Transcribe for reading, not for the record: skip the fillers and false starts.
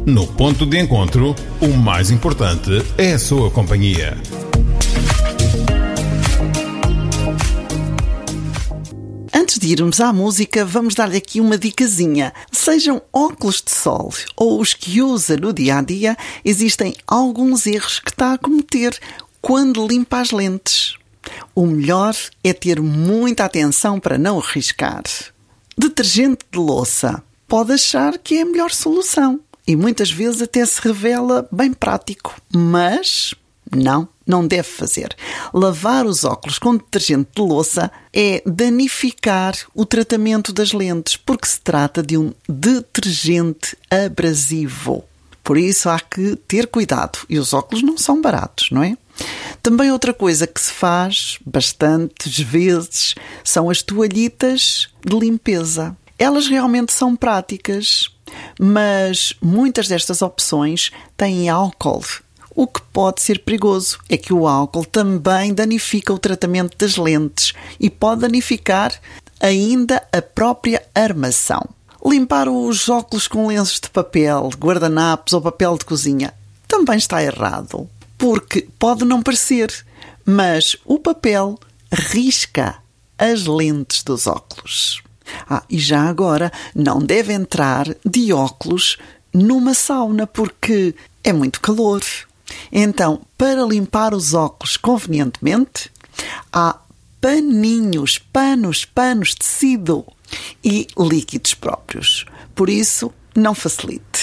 No ponto de encontro, o mais importante é a sua companhia. Antes de irmos à música, vamos dar-lhe aqui uma dicasinha. Sejam óculos de sol ou os que usa no dia-a-dia, existem alguns erros que está a cometer quando limpa as lentes. O melhor é ter muita atenção para não arriscar. Detergente de louça. Pode achar que é a melhor solução e muitas vezes até se revela bem prático, mas não deve fazer. Lavar os óculos com detergente de louça é danificar o tratamento das lentes, porque se trata de um detergente abrasivo. Por isso há que ter cuidado. E os óculos não são baratos, não é? Também outra coisa que se faz bastantes vezes são as toalhitas de limpeza. Elas realmente são práticas, mas muitas destas opções têm álcool. O que pode ser perigoso é que o álcool também danifica o tratamento das lentes e pode danificar ainda a própria armação. Limpar os óculos com lenços de papel, guardanapos ou papel de cozinha também está errado, porque pode não parecer, mas o papel risca as lentes dos óculos. E já agora, não deve entrar de óculos numa sauna, porque é muito calor. Então, para limpar os óculos convenientemente, há paninhos, panos, tecido e líquidos próprios. Por isso, não facilite.